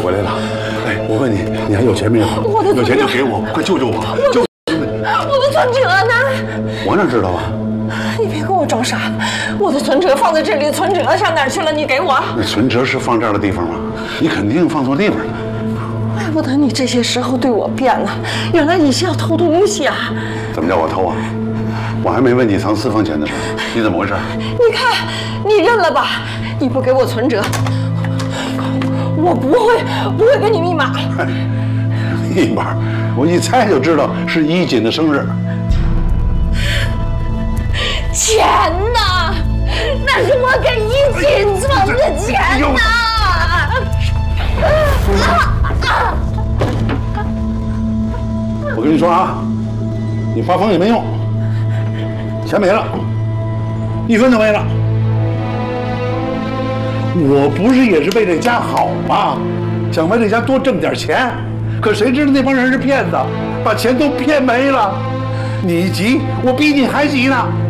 回来了。哎，我问你，你还有钱没有？有钱就给我，快救救我！ 我的存折呢？ 我哪知道啊？ 你别跟我装傻，我的存折放在这里，存折上哪儿去了？你给我。 那存折是放这儿的地方吗？你肯定放错地方了。 怪不得你这些时候对我变了，原来你是要偷东西啊！ 怎么叫我偷啊？我还没问你藏私房钱的事，你怎么回事？ 你看，你认了吧？你不给我存折，我不会给你密码。 密码，我一猜就知道是衣锦的生日。 钱呢？那是我给衣锦存的钱呢！ 我跟你说啊，你发疯也没用，钱没了，1分都没了。我不是也是为这家好吗？想为这家多挣点钱，可谁知道那帮人是骗子，把钱都骗没了。你急，我比你还急呢。